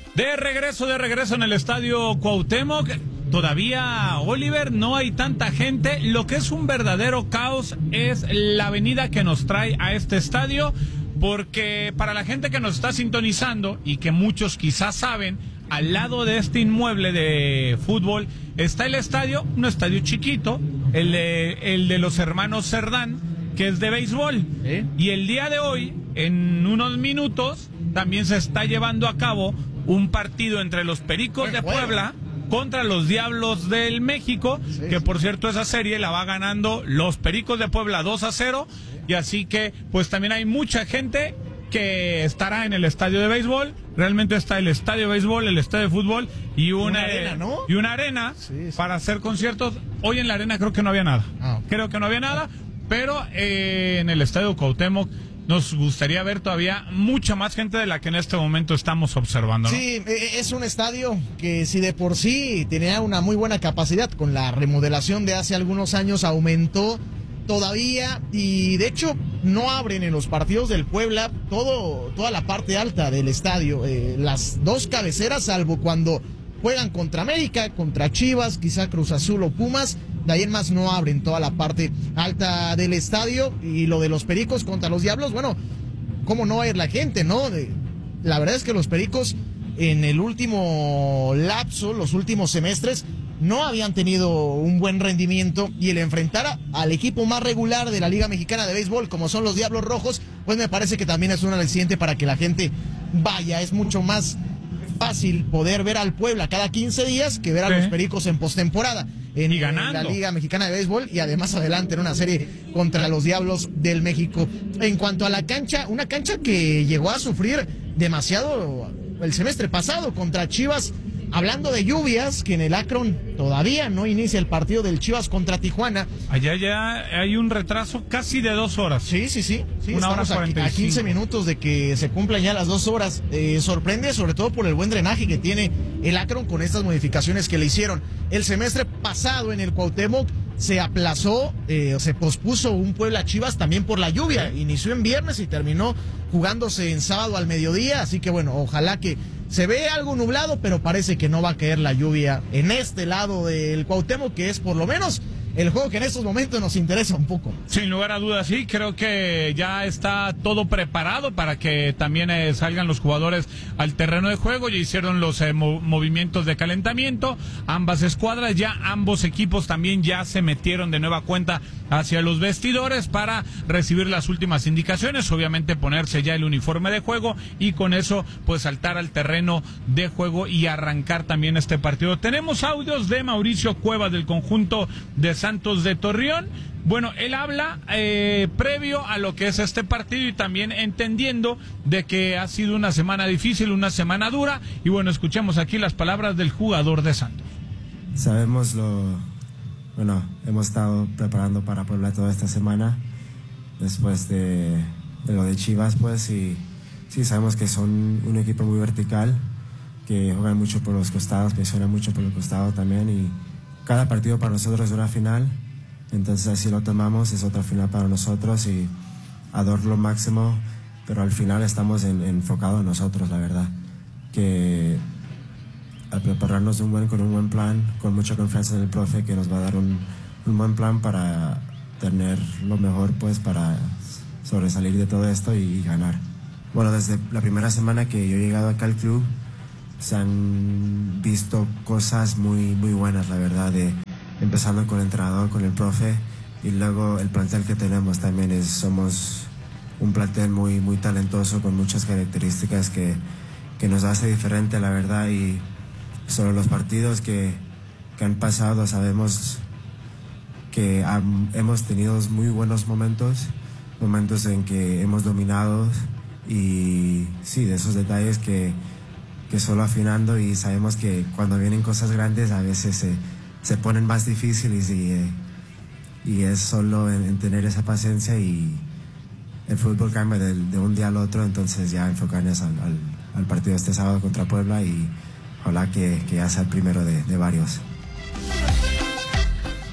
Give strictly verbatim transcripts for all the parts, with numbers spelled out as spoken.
De regreso, de regreso en el estadio Cuauhtémoc. Todavía, Oliver, no hay tanta gente. Lo que es un verdadero caos es la avenida que nos trae a este estadio, porque para la gente que nos está sintonizando y que muchos quizás saben, al lado de este inmueble de fútbol está el estadio, un estadio chiquito, el de, el de los hermanos Cerdán, que es de béisbol. ¿Eh? Y el día de hoy, en unos minutos, también se está llevando a cabo un partido entre los Pericos de Puebla contra los Diablos del México, sí, que por cierto esa serie la va ganando los Pericos de Puebla dos a cero, y así que pues también hay mucha gente que estará en el estadio de béisbol. Realmente está el estadio de béisbol, el estadio de fútbol y una, una arena, ¿no? Y una arena sí, sí. para hacer conciertos. Hoy en la arena creo que no había nada. Ah, okay. Creo que no había nada, pero eh, en el estadio Cuauhtémoc nos gustaría ver todavía mucha más gente de la que en este momento estamos observando, ¿no? Sí, es un estadio que si de por sí tenía una muy buena capacidad, con la remodelación de hace algunos años aumentó todavía, y de hecho no abren en los partidos del Puebla todo, toda la parte alta del estadio, eh, las dos cabeceras, salvo cuando juegan contra América, contra Chivas, quizá Cruz Azul o Pumas. De ahí en más no abren toda la parte alta del estadio. Y lo de los Pericos contra los Diablos, bueno, ¿cómo no va a ir la gente, no? De, la verdad es que los Pericos en el último lapso, los últimos semestres, no habían tenido un buen rendimiento, y el enfrentar a, al equipo más regular de la Liga Mexicana de Béisbol, como son los Diablos Rojos, pues me parece que también es un aliciente para que la gente vaya. Es mucho más fácil poder ver al Puebla cada quince días que ver a sí. los Pericos en postemporada en, en la Liga Mexicana de Béisbol, y además adelante en una serie contra los Diablos del México. En cuanto a la cancha, una cancha que llegó a sufrir demasiado el semestre pasado contra Chivas. Hablando de lluvias, que en el Akron todavía no inicia el partido del Chivas contra Tijuana. Allá ya hay un retraso casi de dos horas. Sí, sí, sí. sí Una hora cuarenta y cinco. A quince minutos de que se cumplan ya las dos horas. Eh, sorprende sobre todo por el buen drenaje que tiene el Akron con estas modificaciones que le hicieron. El semestre pasado en el Cuauhtémoc se aplazó, eh, se pospuso un Puebla Chivas también por la lluvia. Inició en viernes y terminó jugándose en sábado al mediodía. Así que bueno, ojalá que se ve algo nublado, pero parece que no va a caer la lluvia en este lado del Cuauhtémoc, que es por lo menos el juego que en estos momentos nos interesa un poco. Sin lugar a dudas, sí, creo que ya está todo preparado para que también eh, salgan los jugadores al terreno de juego. Ya hicieron los eh, mo- movimientos de calentamiento, ambas escuadras, ya ambos equipos también ya se metieron de nueva cuenta hacia los vestidores para recibir las últimas indicaciones, obviamente ponerse ya el uniforme de juego y con eso pues saltar al terreno de juego y arrancar también este partido. Tenemos audios de Mauricio Cuevas del conjunto de Santos de Torreón. Bueno, él habla eh, previo a lo que es este partido y también entendiendo de que ha sido una semana difícil, una semana dura, y bueno, escuchemos aquí las palabras del jugador de Santos. Sabemos lo, bueno, hemos estado preparando para Puebla toda esta semana, después de, de lo de Chivas, pues, y sí, sabemos que son un equipo muy vertical, que juegan mucho por los costados, presionan mucho por los costados también, y cada partido para nosotros es una final, entonces así lo tomamos, es otra final para nosotros y a dar lo máximo, pero al final estamos en, enfocados en nosotros, la verdad, que al prepararnos un buen, con un buen plan, con mucha confianza en el profe, que nos va a dar un, un buen plan para tener lo mejor, pues, para sobresalir de todo esto y, y ganar. Bueno, desde la primera semana que yo he llegado acá al club, se han visto cosas muy, muy buenas, la verdad, de, empezando con el entrenador, con el profe, y luego el plantel que tenemos también es, somos un plantel muy, muy talentoso, con muchas características que, que nos hace diferente, la verdad, y sobre los partidos que, que han pasado, sabemos que han, hemos tenido muy buenos momentos, momentos en que hemos dominado, y sí, de esos detalles que que solo afinando, y sabemos que cuando vienen cosas grandes a veces se, se ponen más difíciles, y, eh, y es solo en, en tener esa paciencia, y el fútbol cambia de, de un día al otro, entonces ya enfocarnos al, al, al partido este sábado contra Puebla, y ojalá que, que ya sea el primero de, de varios.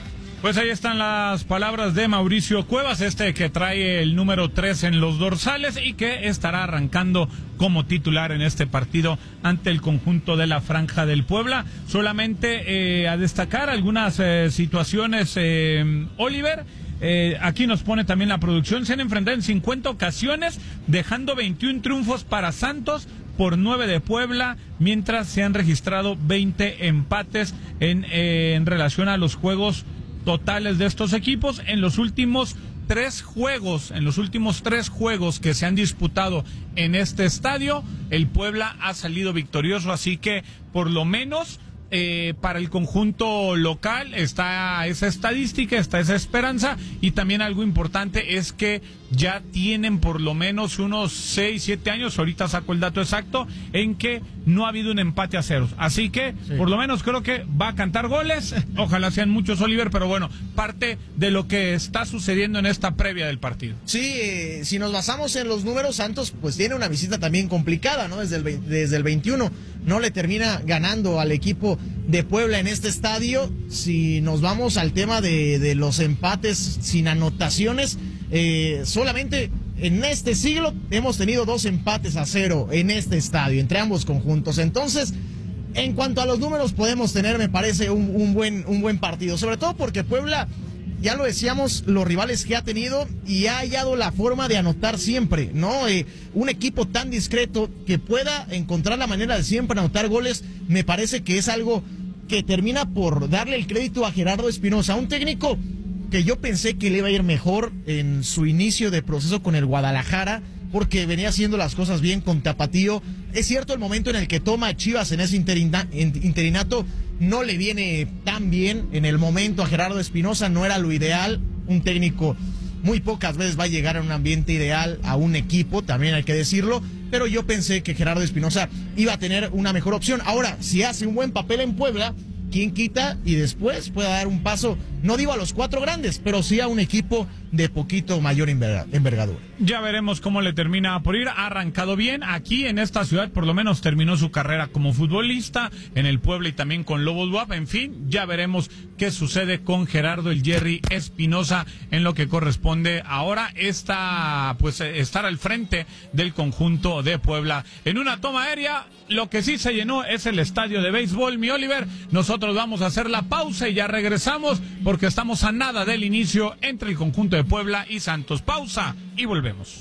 Pues ahí están las palabras de Mauricio Cuevas, este que trae el número tres en los dorsales y que estará arrancando como titular en este partido ante el conjunto de la Franja del Puebla. Solamente eh, a destacar algunas eh, situaciones, eh, Oliver. Eh, aquí nos pone también la producción. Se han enfrentado en cincuenta ocasiones, dejando veintiún triunfos para Santos por nueve de Puebla, mientras se han registrado veinte empates en, eh, en relación a los juegos totales de estos equipos. En los últimos tres juegos, en los últimos tres juegos que se han disputado en este estadio, el Puebla ha salido victorioso, así que por lo menos Eh, para el conjunto local está esa estadística, está esa esperanza, y también algo importante es que ya tienen por lo menos unos seis, siete años, ahorita saco el dato exacto, en que no ha habido un empate a ceros, así que sí, por lo menos creo que va a cantar goles, ojalá sean muchos, Oliver, pero bueno, parte de lo que está sucediendo en esta previa del partido. Sí, eh, si nos basamos en los números, Santos pues tiene una visita también complicada, ¿no? Desde el, desde el veintiuno no le termina ganando al equipo de Puebla en este estadio. Si nos vamos al tema de, de los empates sin anotaciones, eh, solamente en este siglo hemos tenido dos empates a cero en este estadio, entre ambos conjuntos. Entonces, en cuanto a los números, podemos tener, me parece, un, un, buen, un buen partido, sobre todo porque Puebla, ya lo decíamos, los rivales que ha tenido y ha hallado la forma de anotar siempre, ¿no? Eh, un equipo tan discreto que pueda encontrar la manera de siempre anotar goles, me parece que es algo que termina por darle el crédito a Gerardo Espinoza, un técnico que yo pensé que le iba a ir mejor en su inicio de proceso con el Guadalajara, porque venía haciendo las cosas bien con Tapatío. Es cierto, el momento en el que toma a Chivas en ese interina, interinato no le viene tan bien. En el momento a Gerardo Espinoza no era lo ideal. Un técnico muy pocas veces va a llegar a un ambiente ideal a un equipo, también hay que decirlo, pero yo pensé que Gerardo Espinoza iba a tener una mejor opción. Ahora, si hace un buen papel en Puebla, ¿quién quita y después pueda dar un paso, no digo a los cuatro grandes, pero sí a un equipo de poquito mayor envergadura? Ya veremos cómo le termina por ir. Ha arrancado bien aquí en esta ciudad, por lo menos terminó su carrera como futbolista en el Puebla y también con Lobos B U A P. En fin, ya veremos qué sucede con Gerardo el Jerry Espinoza en lo que corresponde ahora esta, pues estar al frente del conjunto de Puebla. En una toma aérea, lo que sí se llenó es el estadio de béisbol, mi Oliver. Nosotros vamos a hacer la pausa y ya regresamos porque estamos a nada del inicio entre el conjunto de Puebla y Santos. Pausa y volvemos.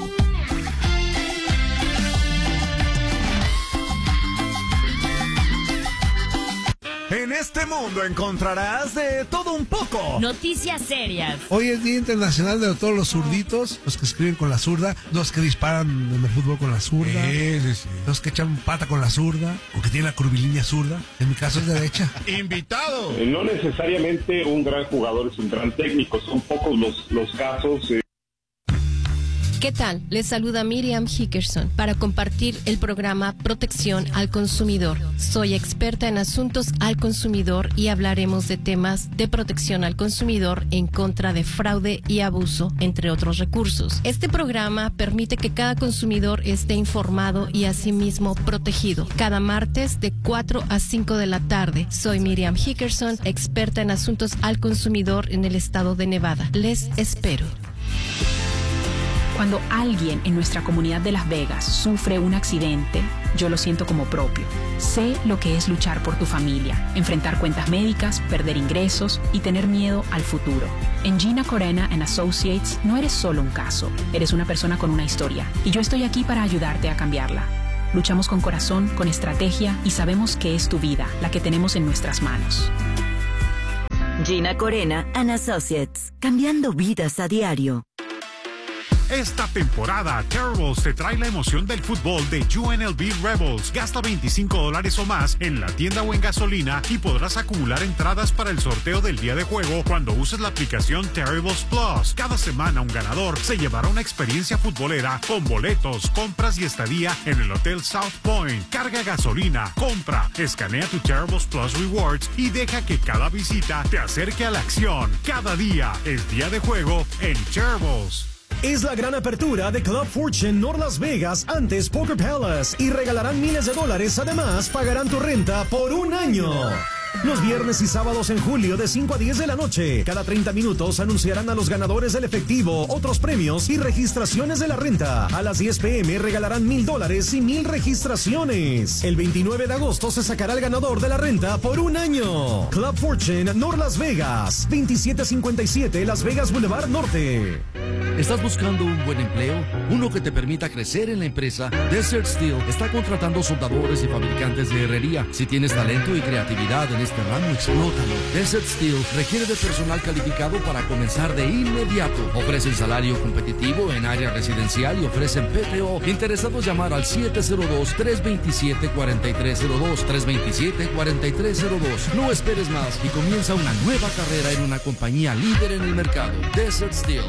En este mundo encontrarás de todo un poco. Noticias serias. Hoy es Día Internacional de todos los zurditos, los que escriben con la zurda, los que disparan en el fútbol con la zurda, sí, sí, sí. Los que echan pata con la zurda, o que tienen la curvilínea zurda. En mi caso es derecha. ¡Invitado! Eh, no necesariamente un gran jugador es un gran técnico, son pocos los, los casos. Eh. ¿Qué tal? Les saluda Miriam Hickerson para compartir el programa Protección al Consumidor. Soy experta en asuntos al consumidor y hablaremos de temas de protección al consumidor en contra de fraude y abuso, entre otros recursos. Este programa permite que cada consumidor esté informado y asimismo protegido. Cada martes de cuatro a cinco de la tarde. Soy Miriam Hickerson, experta en asuntos al consumidor en el estado de Nevada. Les espero. Cuando alguien en nuestra comunidad de Las Vegas sufre un accidente, yo lo siento como propio. Sé lo que es luchar por tu familia, enfrentar cuentas médicas, perder ingresos y tener miedo al futuro. En Gina Corena and Associates no eres solo un caso, eres una persona con una historia y yo estoy aquí para ayudarte a cambiarla. Luchamos con corazón, con estrategia y sabemos que es tu vida la que tenemos en nuestras manos. Gina Corena and Associates, cambiando vidas a diario. Esta temporada, Terribles te trae la emoción del fútbol de U N L V Rebels. Gasta veinticinco dólares o más en la tienda o en gasolina y podrás acumular entradas para el sorteo del día de juego cuando uses la aplicación Terribles Plus. Cada semana un ganador se llevará una experiencia futbolera con boletos, compras y estadía en el Hotel South Point. Carga gasolina, compra, escanea tu Terribles Plus Rewards y deja que cada visita te acerque a la acción. Cada día es día de juego en Terribles. Es la gran apertura de Club Fortune North Las Vegas, antes Poker Palace, y regalarán miles de dólares. Además, pagarán tu renta por un año. Los viernes y sábados en julio de cinco a diez de la noche. Cada treinta minutos anunciarán a los ganadores del efectivo, otros premios y registraciones de la renta. A las diez pm regalarán mil dólares y mil registraciones. El veintinueve de agosto se sacará el ganador de la renta por un año. Club Fortune North Las Vegas, veintisiete cincuenta y siete Las Vegas Boulevard Norte. ¿Estás buscando un buen empleo? Uno que te permita crecer en la empresa. Desert Steel está contratando soldadores y fabricantes de herrería. Si tienes talento y creatividad en este ramo, explótalo. Desert Steel requiere de personal calificado para comenzar de inmediato. Ofrecen salario competitivo en área residencial y ofrecen P T O. Interesados llamar al siete cero dos, tres dos siete, cuatro tres cero dos, tres dos siete, cuatro tres cero dos. No esperes más y comienza una nueva carrera en una compañía líder en el mercado. Desert Steel.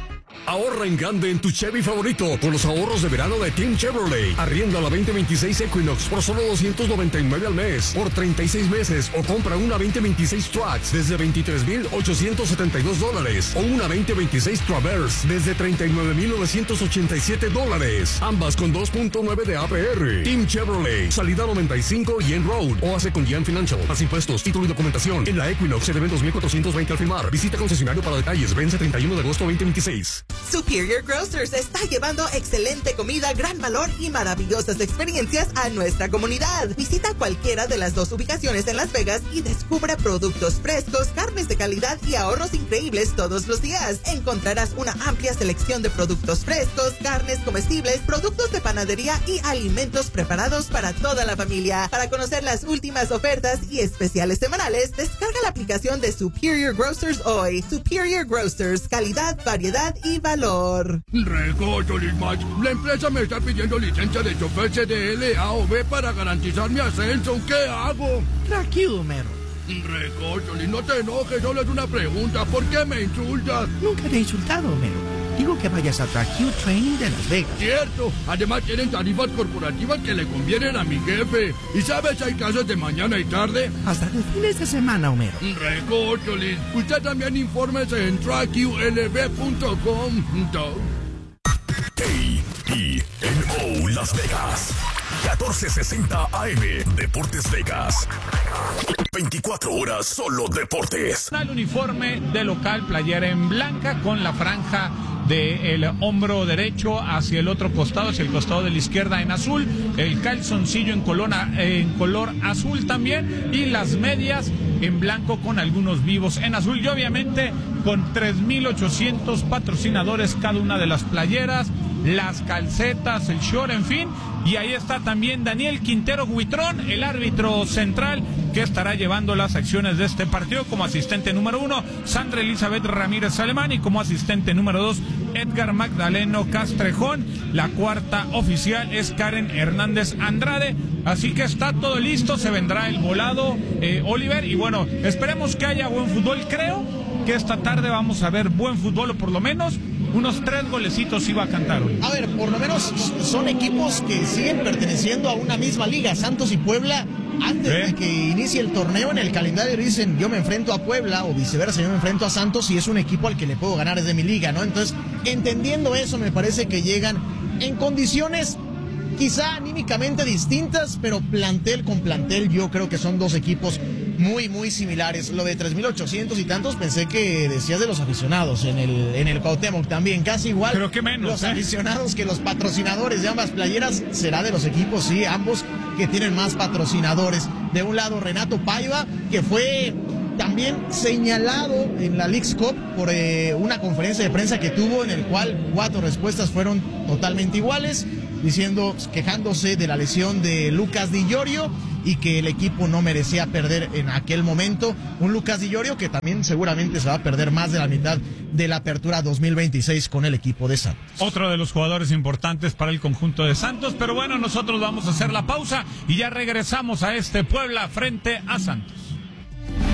Ahorra en grande en tu Chevy favorito con los ahorros de verano de Team Chevrolet. Arrienda la veinte veintiséis Equinox por solo doscientos noventa y nueve al mes por treinta y seis meses, o compra una veinte veintiséis Trax desde veintitrés mil ochocientos setenta y dos dólares o una veinte veintiséis Traverse desde treinta y nueve mil novecientos ochenta y siete dólares. Ambas con dos punto nueve de A P R. Team Chevrolet, salida noventa y cinco y en Road o hace con Gian Financial. Más impuestos, título y documentación. En la Equinox se deben dos mil cuatrocientos veinte al firmar. Visita concesionario para detalles. Vence treinta y uno de agosto veinte veintiséis. Superior Grocers está llevando excelente comida, gran valor y maravillosas experiencias a nuestra comunidad. Visita cualquiera de las dos ubicaciones en Las Vegas y descubre productos frescos, carnes de calidad y ahorros increíbles todos los días. Encontrarás una amplia selección de productos frescos, carnes comestibles, productos de panadería y alimentos preparados para toda la familia. Para conocer las últimas ofertas y especiales semanales, descarga la aplicación de Superior Grocers hoy. Superior Grocers, calidad, variedad y valor. Recocho, Lismach. La empresa me está pidiendo licencia de chofer C D L, A o B para garantizar mi ascenso. ¿Qué hago? Tranquilo, Mero. Recocho, no te enojes, solo es una pregunta. ¿Por qué me insultas? Nunca te he insultado, Mero. Digo que vayas a Track Training de Las Vegas. Cierto. Además tienen tarifas corporativas que le convienen a mi jefe. ¿Y sabes, hay clases de mañana y tarde? Hasta los fines de semana, Homero. Recocholis. Usted también infórmese en track u l b punto com. A E N O Las Vegas. catorce sesenta A M. Deportes Vegas. veinticuatro horas solo deportes. El uniforme de local, playera en blanca con la franja del hombro derecho hacia el otro costado, hacia el costado de la izquierda en azul, el calzoncillo en color, en color azul también, y las medias en blanco con algunos vivos en azul, y obviamente con tres mil ochocientos patrocinadores cada una de las playeras, las calcetas, el short, en fin. Y ahí está también Daniel Quintero Huitrón, el árbitro central, que estará llevando las acciones de este partido como asistente número uno, Sandra Elizabeth Ramírez Alemán, y como asistente número dos, Edgar Magdaleno Castrejón. La cuarta oficial es Karen Hernández Andrade. Así que está todo listo, se vendrá el volado, eh, Oliver, y bueno, esperemos que haya buen fútbol. Creo que esta tarde vamos a ver buen fútbol, o por lo menos unos tres golecitos iba a cantar hoy. A ver, por lo menos son equipos que siguen perteneciendo a una misma liga. Santos y Puebla, antes ¿Eh? de que inicie el torneo, en el calendario dicen: yo me enfrento a Puebla, o viceversa, yo me enfrento a Santos, y es un equipo al que le puedo ganar, es de mi liga, ¿no? Entonces, entendiendo eso, me parece que llegan en condiciones quizá anímicamente distintas, pero plantel con plantel yo creo que son dos equipos muy, muy similares. Lo de tres mil ochocientos y tantos, pensé que decías de los aficionados en el, en el Cuauhtémoc también, casi igual. Pero qué menos, los ¿eh? aficionados que los patrocinadores de ambas playeras. Será de los equipos, sí, ambos que tienen más patrocinadores. De un lado, Renato Paiva, que fue también señalado en la Leagues Cup por eh, una conferencia de prensa que tuvo, en el cual cuatro respuestas fueron totalmente iguales, diciendo, quejándose de la lesión de Lucas Di Llorio y que el equipo no merecía perder en aquel momento. Un Lucas Di Llorio que también seguramente se va a perder más de la mitad de la apertura dos mil veintiséis con el equipo de Santos. Otro de los jugadores importantes para el conjunto de Santos, pero bueno, nosotros vamos a hacer la pausa y ya regresamos a este Puebla frente a Santos.